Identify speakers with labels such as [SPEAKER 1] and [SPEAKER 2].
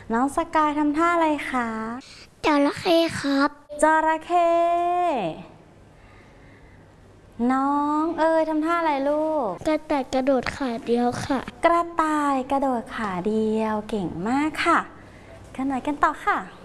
[SPEAKER 1] น้องสกายทำท่าอะไรคะ
[SPEAKER 2] จระเข้ครับ
[SPEAKER 1] จระเข้น้องทำท่าอะไรลูก
[SPEAKER 2] กระต่ายกระโดดขาเดียวค่ะ
[SPEAKER 1] กระต่ายกระโดดขาเดียวเก่งมากค่ะกันหน่อยกันต่อค่ะ